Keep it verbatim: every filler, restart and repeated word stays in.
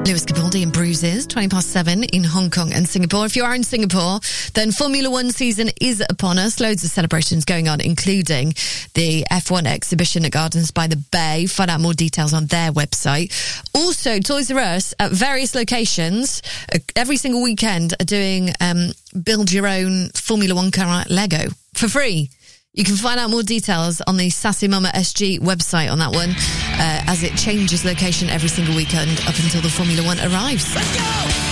Lewis Capaldi and Bruises, twenty past seven in Hong Kong and Singapore. If you are in Singapore, then Formula One season is upon us. Loads of celebrations going on, including the F one exhibition at Gardens by the Bay. Find out more details on their website. Also, Toys R Us at various locations uh, every single weekend are doing um, build your own Formula One car Lego for free. You can find out more details on the Sassy Mama S G website on that one, uh, as it changes location every single weekend up until the Formula One arrives. Let's go!